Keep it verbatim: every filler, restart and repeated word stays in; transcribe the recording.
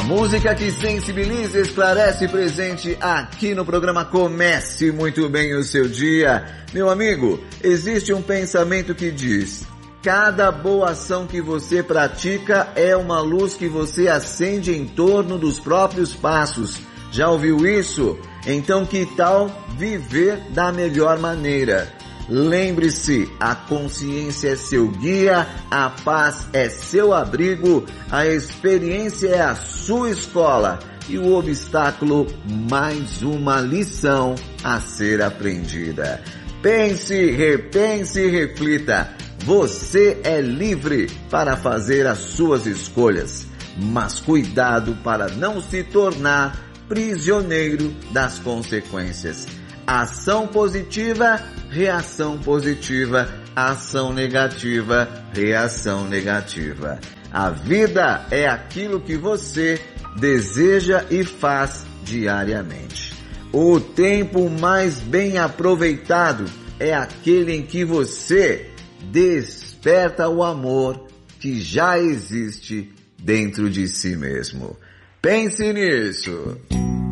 música que sensibiliza, esclarece, presente aqui no programa Comece Muito Bem o Seu Dia. Meu amigo, existe um pensamento que diz: cada boa ação que você pratica é uma luz que você acende em torno dos próprios passos. Já ouviu isso? Então que tal viver da melhor maneira? Lembre-se, a consciência é seu guia, a paz é seu abrigo, a experiência é a sua escola e o obstáculo mais uma lição a ser aprendida. Pense, repense e reflita. Você é livre para fazer as suas escolhas, mas cuidado para não se tornar prisioneiro das consequências. Ação positiva, reação positiva, ação negativa, reação negativa. A vida é aquilo que você deseja e faz diariamente. O tempo mais bem aproveitado é aquele em que você desperta o amor que já existe dentro de si mesmo. Pense nisso!